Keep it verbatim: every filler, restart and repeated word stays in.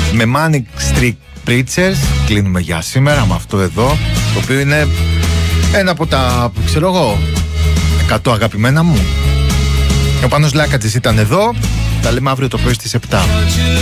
Με Manic Street Preachers κλείνουμε για σήμερα με αυτό εδώ, το οποίο είναι ένα από τα, ξέρω εγώ, εκατό αγαπημένα μου. Ο Πάνος Λάκατζης ήταν εδώ. Τα λέμε αύριο το πρωί στις επτά.